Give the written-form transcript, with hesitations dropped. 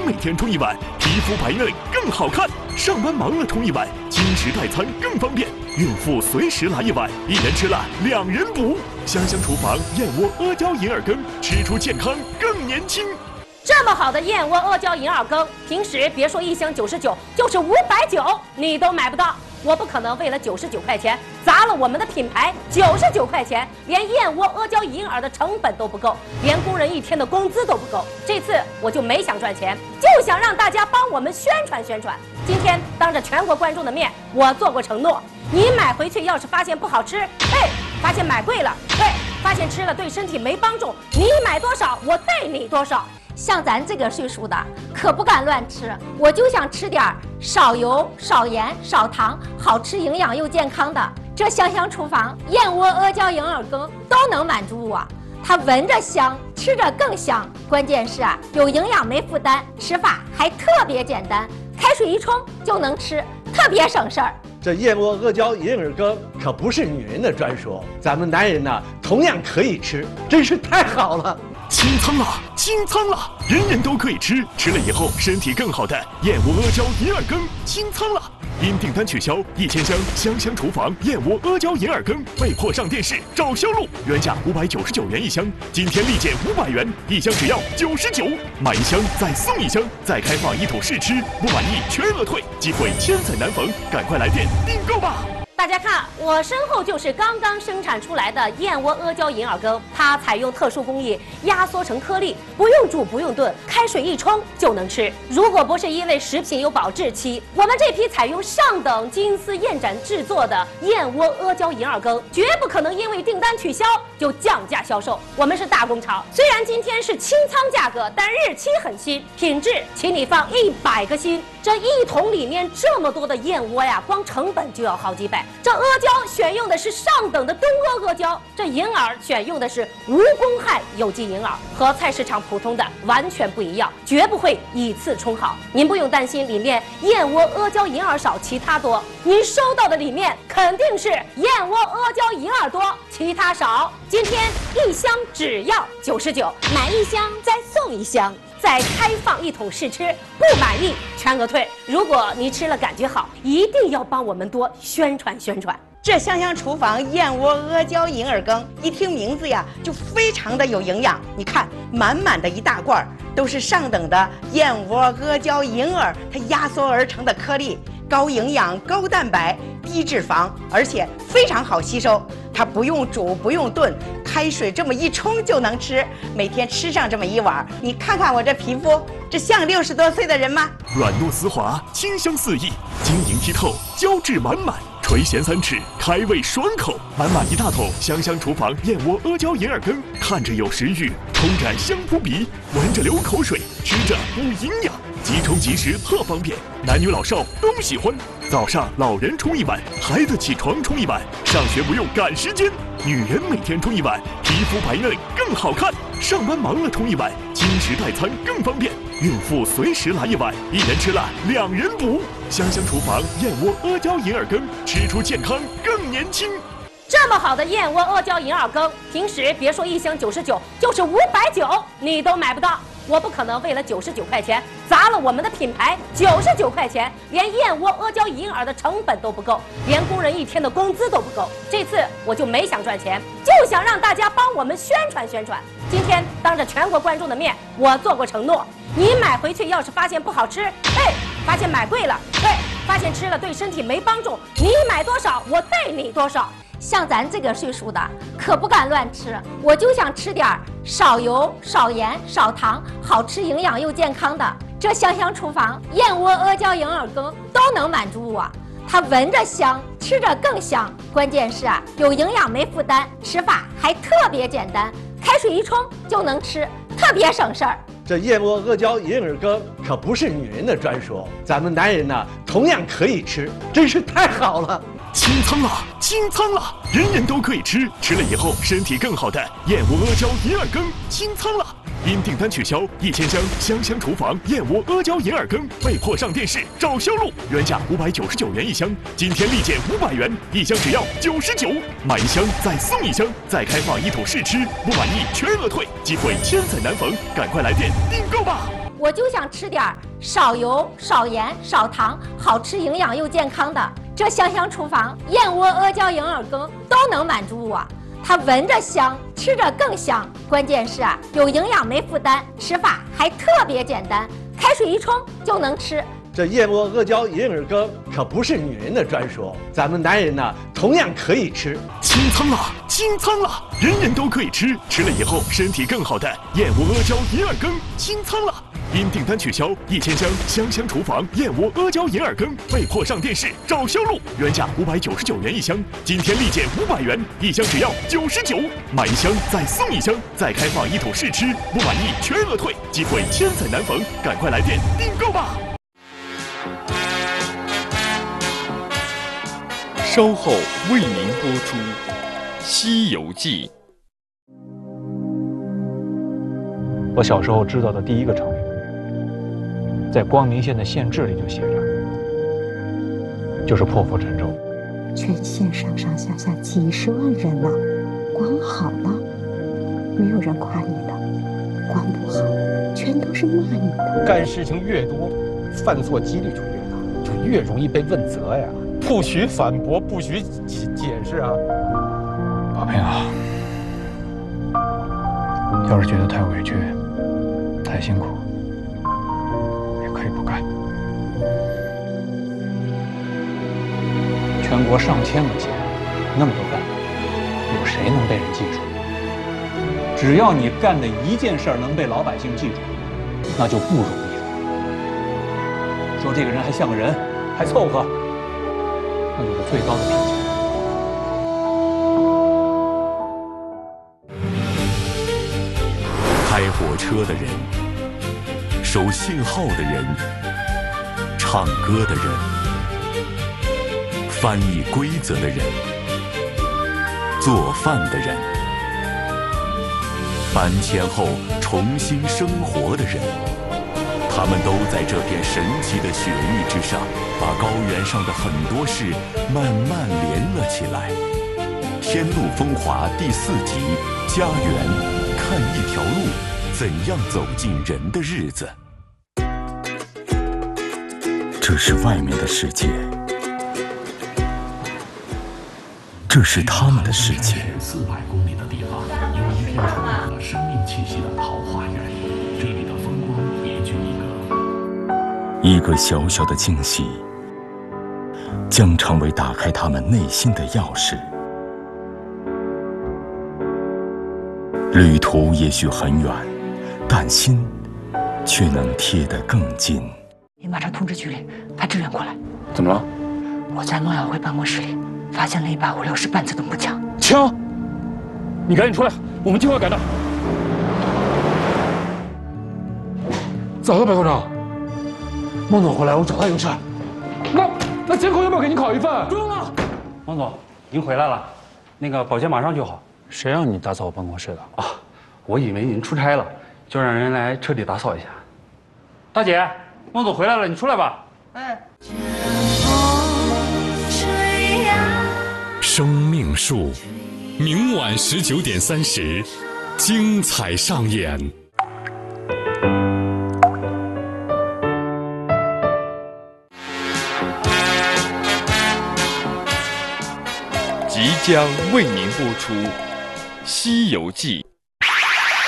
每天冲一碗，皮肤白嫩更好看。上班忙了冲一碗，轻食代餐更方便。孕妇随时来一碗，一人吃了2人补。香香厨房燕窝阿胶银耳羹，吃出健康更年轻。 这么好的燕窝阿胶银耳羹，平时别说1箱99，就是590你都买不到。我不可能为了99块钱砸了我们的品牌，99块钱连燕窝阿胶银耳的成本都不够，连工人1天的工资都不够。这次我就没想赚钱，就想让大家帮我们宣传宣传。今天当着全国观众的面，我做过承诺，你买回去要是发现不好吃，发现买贵了，发现吃了对身体没帮助，你买多少我带你多少。像咱这个岁数的，可不敢乱吃，我就想吃点少油、少盐、少糖，好吃、营养又健康的。这香香厨房燕窝阿胶银耳羹都能满足我。它闻着香，吃着更香，关键是有营养没负担，吃法还特别简单，开水一冲就能吃，特别省事儿。 这燕窝阿胶银耳羹可不是女人的专属，咱们男人呢同样可以吃，真是太好了。 清仓了，清仓了，人人都可以吃，吃了以后身体更好的燕窝阿胶银耳羹清仓了。因订单取消，1000箱香香厨房燕窝阿胶银耳羹被迫上电视找销路，原价599元1箱，今天立减500元，1箱只要99，买1箱再送1箱，再开放1桶试吃，不满意全额退，机会千载难逢，赶快来电订购吧！大家看，我身后就是刚刚生产出来的燕窝阿胶银耳羹，它采用特殊工艺压缩成颗粒，不用煮不用炖，开水一冲就能吃。如果不是因为食品有保质期，我们这批采用上等金丝燕盏制作的燕窝阿胶银耳羹，绝不可能因为订单取消就降价销售。我们是大工厂，虽然今天是清仓价格，但日期很新，品质请你放100个心。这1桶里面这么多的燕窝呀，光成本就要好几百。这阿胶选用的是上等的东阿阿胶，这银耳选用的是无公害有机银耳，和菜市场普通的完全不一样，绝不会以次充好。您不用担心里面燕窝阿胶银耳少，其他多。您收到的里面肯定是燕窝阿胶银耳多，其他少。今天1箱只要99，买1箱再送1箱。再开放1桶试吃，不满意全额退。如果你吃了感觉好，一定要帮我们多宣传宣传。 这香香厨房燕窝阿胶银耳羹，一听名字呀就非常的有营养。你看，满满的一大罐都是上等的燕窝阿胶银耳，它压缩而成的颗粒，高营养、高蛋白、低脂肪，而且非常好吸收。它不用煮不用炖，开水这么一冲就能吃，每天吃上这么1碗，你看看我这皮肤，这像60多岁的人吗？ 软糯丝滑，清香四溢，晶莹剔透，胶质满满，垂涎3尺，开胃爽口。满满1大桶香香厨房燕窝阿胶银耳羹，看着有食欲，冲着香扑鼻，闻着流口水，吃着补营养，即冲即食特方便，男女老少都喜欢。早上老人冲1碗，孩子起床冲1碗，上学不用赶时间。女人每天冲1碗，皮肤白嫩更好看。上班忙了冲1碗，轻食代餐更方便。孕妇随时来1碗，一人吃了2人补。香香厨房燕窝阿胶银耳羹，吃出健康更年轻。 这么好的燕窝阿胶银耳羹，平时别说1箱99，就是590你都买不到。我不可能为了99块钱砸了我们的品牌，99块钱连燕窝阿胶银耳的成本都不够，连工人1天的工资都不够。这次我就没想赚钱，就想让大家帮我们宣传宣传。今天当着全国观众的面，我做过承诺，你买回去要是发现不好吃，发现买贵了，发现吃了对身体没帮助，你买多少我带你多少。像咱这个岁数的，可不敢乱吃，我就想吃点少油、少盐、少糖，好吃、营养又健康的。这香香厨房燕窝阿胶银耳羹都能满足我。它闻着香，吃着更香，关键是有营养没负担，吃法还特别简单，开水一冲就能吃，特别省事儿。 这燕窝阿胶银耳羹可不是女人的专属，咱们男人呢同样可以吃，真是太好了。 清仓了，清仓了，人人都可以吃，吃了以后身体更好的燕窝阿胶银耳羹清仓了。因订单取消，1000箱香香厨房燕窝阿胶银耳羹被迫上电视找销路，原价599元1箱，今天立减500元，1箱只要99，买1箱再送1箱，再开放1桶试吃，不满意全额退，机会千载难逢，赶快来电订购吧！ 我就想吃点少油、少盐、少糖，好吃、营养又健康的。这香香厨房燕窝阿胶银耳羹都能满足我。它闻着香，吃着更香，关键是有营养没负担，吃法还特别简单，开水一冲就能吃。 这燕窝阿胶银耳羹可不是女人的专属，咱们男人呢同样可以吃。 清仓了，清仓了，人人都可以吃，吃了以后身体更好的燕窝阿胶银耳羹清仓了。因订单取消，1000箱香香厨房燕窝阿胶银耳羹被迫上电视找销路，原价599元一箱，今天立减500元，一箱只要99，买一箱再送一箱，再开放一桶试吃，不满意全额退，机会千载难逢，赶快来电订购吧！ 稍后为您播出《西游记》。 我小时候知道的第一个成语，在光明县的县志里就写着，就是破釜沉舟。 全县上上下下几十万人呢，管好了，没有人夸你的；管不好，全都是骂你的。 干事情越多，犯错几率就越大，就越容易被问责呀。不许反驳，不许解释啊！ 宝平啊，要是觉得太委屈、太辛苦，也可以不干。全国上千个街，那么多干部，有谁能被人记住？只要你干的一件事能被老百姓记住，那就不容易了。说这个人还像个人，还凑合，那就是最高的评价。 开火车的人，守信号的人，唱歌的人，翻译规则的人，做饭的人，搬迁后重新生活的人，他们都在这片神奇的雪域之上，把高原上的很多事慢慢连了起来。《天路风华》第4集《家园》，看一条路，怎样走进人的日子。这是外面的世界，这是他们的世界。 400公里的地方，有一片充满了生命气息的桃花源，这里的风光别具一格。 一个小小的惊喜，将成为打开他们内心的钥匙。旅途也许很远，但心却能贴得更近。 你马上通知局里派支援过来。 怎么了？ 我在诺亚辉办公室里发现了一把564半自动步枪。 枪！你赶紧出来，我们计划赶到。 咋了，白科长？孟总回来，我找他有事。那监控要不要给您拷一份？ 不用了。 孟总，您回来了，那个保洁马上就好。 谁让你打扫我办公室的？ 啊，我以为您出差了，就让人来彻底打扫一下。大姐，孟总回来了，你出来吧。 哎。 生命树，明晚19点30，精彩上演。即将为您播出《西游记》。